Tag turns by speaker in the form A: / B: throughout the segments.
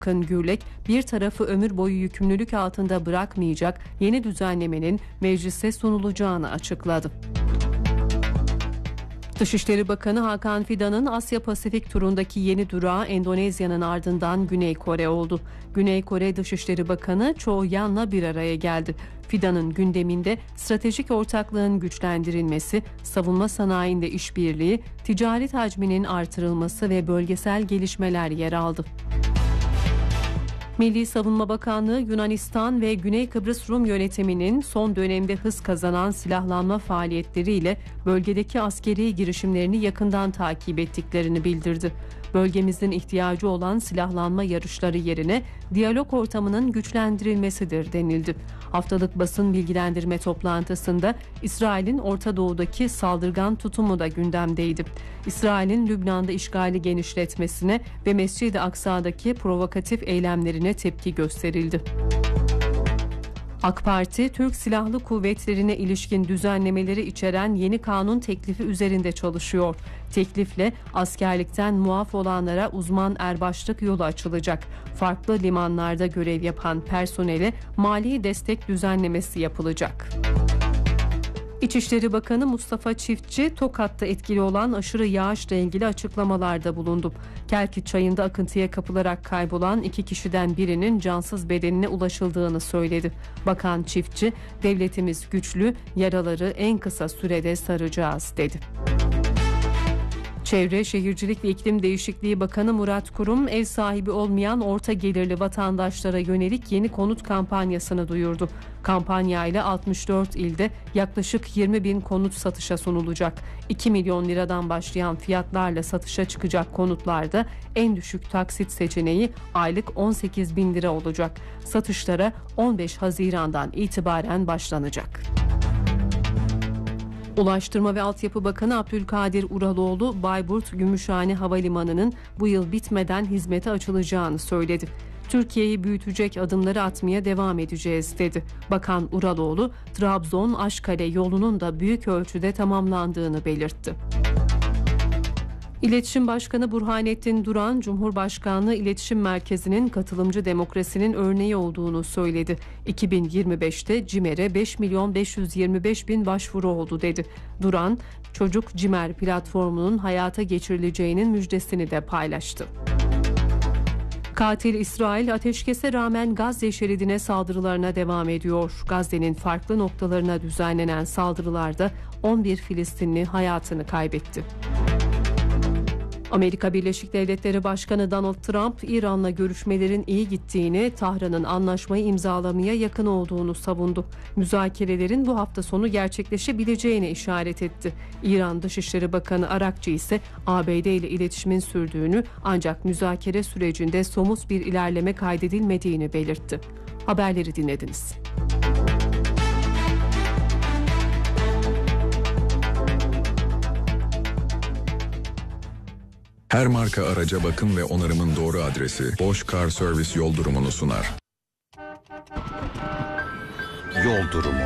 A: Akın Gürlek, bir tarafı ömür boyu yükümlülük altında bırakmayacak yeni düzenlemenin meclise sunulacağını açıkladı. Dışişleri Bakanı Hakan Fidan'ın Asya Pasifik turundaki yeni durağı Endonezya'nın ardından Güney Kore oldu. Güney Kore Dışişleri Bakanı Cho Yan'la bir araya geldi. Fidan'ın gündeminde stratejik ortaklığın güçlendirilmesi, savunma sanayinde işbirliği, ticaret hacminin artırılması ve bölgesel gelişmeler yer aldı. Milli Savunma Bakanlığı, Yunanistan ve Güney Kıbrıs Rum yönetiminin son dönemde hız kazanan silahlanma faaliyetleriyle bölgedeki askeri girişimlerini yakından takip ettiklerini bildirdi. Bölgemizin ihtiyacı olan silahlanma yarışları yerine diyalog ortamının güçlendirilmesidir denildi. Haftalık basın bilgilendirme toplantısında İsrail'in Orta Doğu'daki saldırgan tutumu da gündemdeydi. İsrail'in Lübnan'da işgali genişletmesine ve Mescid-i Aksa'daki provokatif eylemlerine tepki gösterildi. AK Parti, Türk Silahlı Kuvvetleri'ne ilişkin düzenlemeleri içeren yeni kanun teklifi üzerinde çalışıyor. Teklifle askerlikten muaf olanlara uzman erbaşlık yolu açılacak. Farklı limanlarda görev yapan personele mali destek düzenlemesi yapılacak. İçişleri Bakanı Mustafa Çiftçi, Tokat'ta etkili olan aşırı yağışla ilgili açıklamalarda bulundu. Kerkiç Çayı'nda akıntıya kapılarak kaybolan 2 kişiden birinin cansız bedenine ulaşıldığını söyledi. Bakan Çiftçi, devletimiz güçlü, yaraları en kısa sürede saracağız dedi. Çevre, Şehircilik ve İklim Değişikliği Bakanı Murat Kurum, ev sahibi olmayan orta gelirli vatandaşlara yönelik yeni konut kampanyasını duyurdu. Kampanyayla 64 ilde yaklaşık 20 bin konut satışa sunulacak. 2 milyon liradan başlayan fiyatlarla satışa çıkacak konutlarda en düşük taksit seçeneği aylık 18 bin lira olacak. Satışlara 15 Haziran'dan itibaren başlanacak. Ulaştırma ve Altyapı Bakanı Abdülkadir Uraloğlu, Bayburt Gümüşhane Havalimanı'nın bu yıl bitmeden hizmete açılacağını söyledi. Türkiye'yi büyütecek adımları atmaya devam edeceğiz dedi. Bakan Uraloğlu, Trabzon-Aşkale yolunun da büyük ölçüde tamamlandığını belirtti. İletişim Başkanı Burhanettin Duran, Cumhurbaşkanlığı İletişim Merkezi'nin katılımcı demokrasinin örneği olduğunu söyledi. 2025'te CİMER'e 5.525.000 başvuru oldu dedi. Duran, Çocuk CİMER platformunun hayata geçirileceğinin müjdesini de paylaştı. Katil İsrail, ateşkese rağmen Gazze şeridine saldırılarına devam ediyor. Gazze'nin farklı noktalarına düzenlenen saldırılarda 11 Filistinli hayatını kaybetti. Amerika Birleşik Devletleri Başkanı Donald Trump, İran'la görüşmelerin iyi gittiğini, Tahran'ın anlaşmayı imzalamaya yakın olduğunu savundu. Müzakerelerin bu hafta sonu gerçekleşebileceğine işaret etti. İran Dışişleri Bakanı Arakçı ise ABD ile iletişimin sürdüğünü, ancak müzakere sürecinde somut bir ilerleme kaydedilmediğini belirtti. Haberleri dinlediniz.
B: Her marka araca bakım ve onarımın doğru adresi Bosch Car Service yol durumunu sunar.
C: Yol durumu.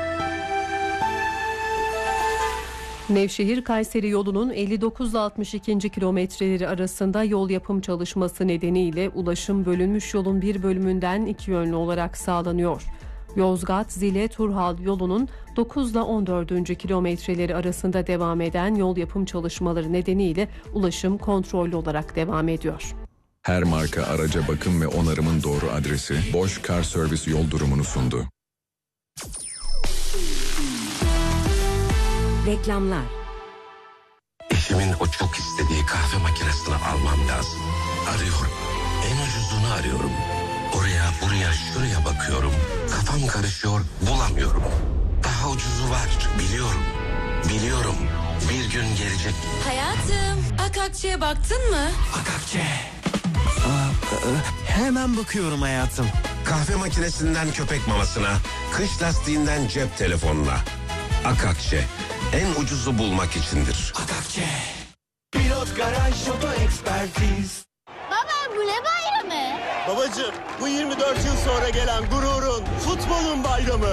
A: Nevşehir-Kayseri yolunun 59 ile 62. kilometreleri arasında yol yapım çalışması nedeniyle ulaşım bölünmüş yolun bir bölümünden iki yönlü olarak sağlanıyor. Yozgat-Zile-Turhal yolunun 9 ile 14. kilometreleri arasında devam eden yol yapım çalışmaları nedeniyle ulaşım kontrollü olarak devam ediyor.
B: Her marka araca bakım ve onarımın doğru adresi Bosch Car Service yol durumunu sundu.
D: Reklamlar.
E: Eşimin o çok istediği kahve makinesini almam lazım. Arıyorum. En ucuzunu arıyorum. Oraya, buraya, şuraya bakıyorum. Kafam karışıyor, bulamıyorum. Daha ucuzu var, biliyorum. Biliyorum. Bir gün gelecek.
D: Hayatım, Akakçe'ye baktın mı?
E: Akakçe.
C: Hemen bakıyorum hayatım.
E: Kahve makinesinden köpek mamasına, kış lastiğinden cep telefonuna. Akakçe. En ucuzu bulmak içindir. Akakçe.
F: Pilot Garaj Oto Ekspertiz.
G: Baba bu ne bayramı?
F: Babacım bu 24 yıl sonra gelen gururun, futbolun bayramı.